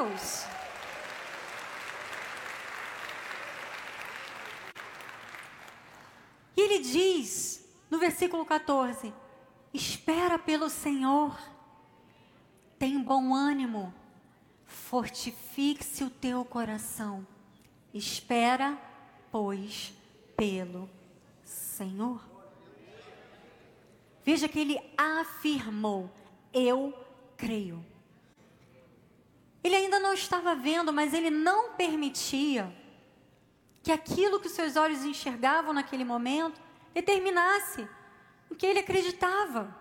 Deus. E ele diz, no versículo 14, espera pelo Senhor, tem bom ânimo, fortifique-se o teu coração. Espera, pois, pelo Senhor. Veja que ele afirmou, eu creio. Ele ainda não estava vendo, mas ele não permitia que aquilo que os seus olhos enxergavam naquele momento determinasse o que ele acreditava.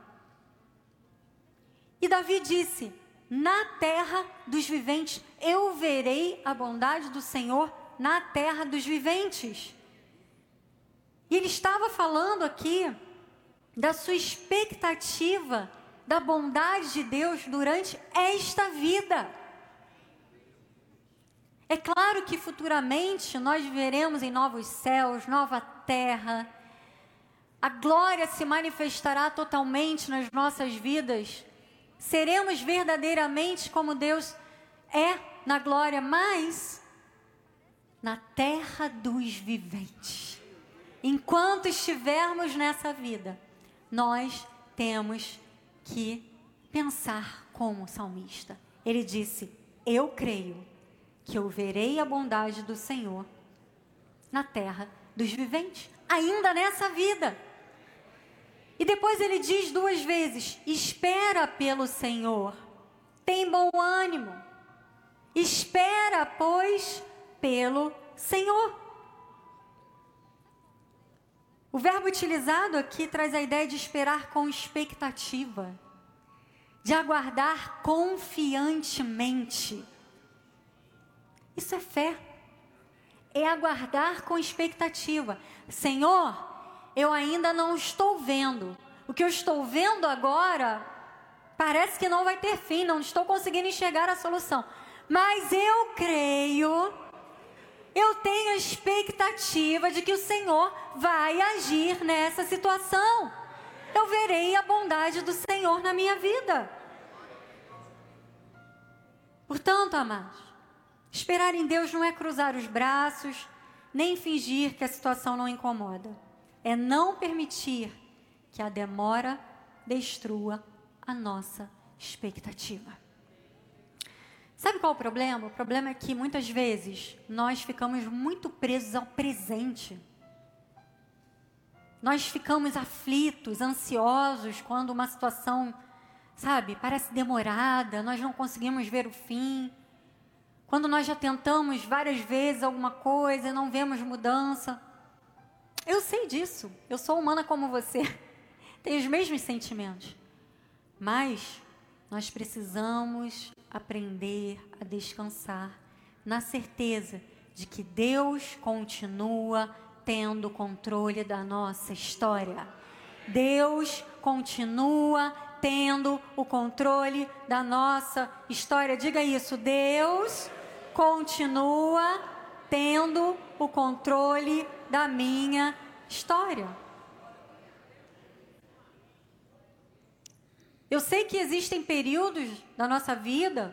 E Davi disse, na terra dos viventes, eu verei a bondade do Senhor na terra dos viventes. E ele estava falando aqui da sua expectativa da bondade de Deus durante esta vida. É claro que futuramente nós viveremos em novos céus, nova terra. A glória se manifestará totalmente nas nossas vidas. Seremos verdadeiramente como Deus é na glória, mas na terra dos viventes. Enquanto estivermos nessa vida, nós temos que pensar como o salmista. Ele disse, eu creio que eu verei a bondade do Senhor na terra dos viventes, ainda nessa vida. E depois ele diz 2 vezes, espera pelo Senhor, tem bom ânimo, espera, pois, pelo Senhor. O verbo utilizado aqui traz a ideia de esperar com expectativa, de aguardar confiantemente. Isso é fé, é aguardar com expectativa. Senhor, eu ainda não estou vendo. O que eu estou vendo agora parece que não vai ter fim, não estou conseguindo enxergar a solução. Mas eu creio, eu tenho a expectativa de que o Senhor vai agir nessa situação. Eu verei a bondade do Senhor na minha vida. Portanto, amados, esperar em Deus não é cruzar os braços, nem fingir que a situação não incomoda. É não permitir que a demora destrua a nossa expectativa. Sabe qual é o problema? O problema é que muitas vezes nós ficamos muito presos ao presente. Nós ficamos aflitos, ansiosos quando uma situação, parece demorada, nós não conseguimos ver o fim. Quando nós já tentamos várias vezes alguma coisa e não vemos mudança. Eu sei disso, eu sou humana como você, tenho os mesmos sentimentos. Mas nós precisamos aprender a descansar na certeza de que Deus continua tendo controle da nossa história. Deus continua tendo o controle da nossa história. Diga isso, Deus continua tendo o controle da minha história. Eu sei que existem períodos da nossa vida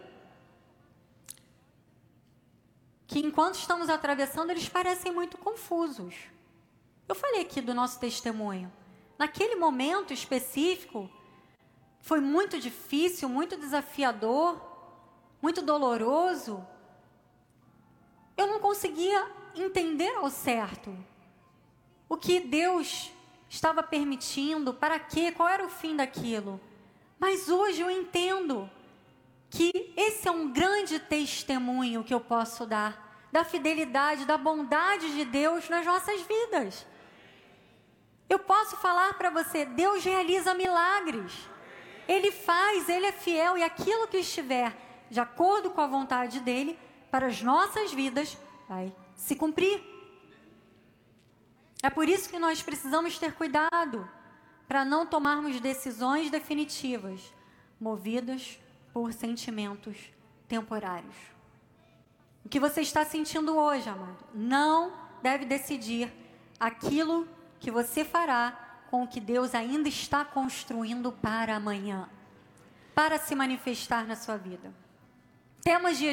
que enquanto estamos atravessando, eles parecem muito confusos. Eu falei aqui do nosso testemunho. Naquele momento específico, foi muito difícil, muito desafiador, muito doloroso. Eu não conseguia entender ao certo o que Deus estava permitindo, para quê, qual era o fim daquilo. Mas hoje eu entendo que esse é um grande testemunho que eu posso dar, da fidelidade, da bondade de Deus nas nossas vidas. Eu posso falar para você, Deus realiza milagres. Ele faz, Ele é fiel, e aquilo que estiver de acordo com a vontade dEle, para as nossas vidas, vai se cumprir. É por isso que nós precisamos ter cuidado, para não tomarmos decisões definitivas, movidas por sentimentos temporários. O que você está sentindo hoje, amado, não deve decidir aquilo que você fará com o que Deus ainda está construindo para amanhã, para se manifestar na sua vida. Temas de